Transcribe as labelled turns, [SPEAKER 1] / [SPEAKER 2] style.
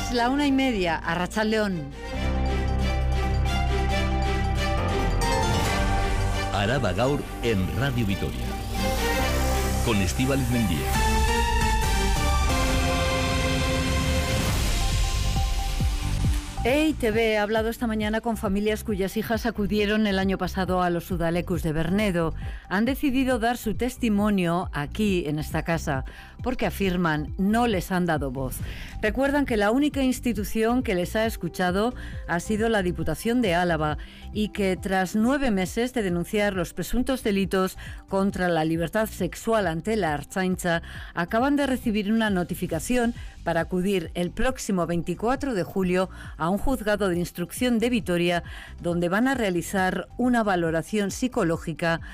[SPEAKER 1] Es la 1:30, Arratsaldeon.
[SPEAKER 2] Araba Gaur en Radio Vitoria. Con Estíbaliz Mendía.
[SPEAKER 1] EITB ha hablado esta mañana con familias cuyas hijas acudieron el año pasado a los Udalecus de Bernedo. Han decidido dar su testimonio aquí, en esta casa, porque afirman no les han dado voz. Recuerdan que la única institución que les ha escuchado ha sido la Diputación de Álava y que tras 9 meses de denunciar los presuntos delitos contra la libertad sexual ante la Ertzaintza, acaban de recibir una notificación para acudir el próximo 24 de julio a un juzgado de instrucción de Vitoria, donde van a realizar una valoración psicológica